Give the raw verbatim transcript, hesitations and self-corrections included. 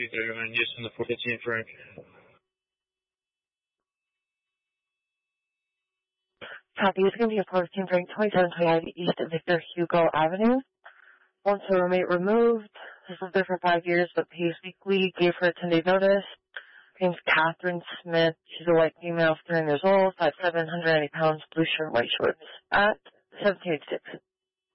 two thirty-one, Houston, the four fifteen Frank. Copy. It's going to be a four fifteen Frank, twenty-seven twenty-nine East Victor Hugo Avenue. Wants her roommate removed. Has lived there for five years, but pays weekly. Gave her a ten-day notice. Her name's Catherine Smith. She's a white female, thirty years old, five seven, one hundred ninety pounds, blue shirt, white shorts. At seventeen eighty-six.